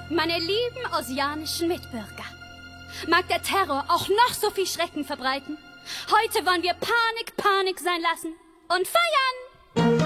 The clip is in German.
Meine lieben oceanischen Mitbürger, mag der Terror auch noch so viel Schrecken verbreiten, heute wollen wir Panik sein lassen und feiern!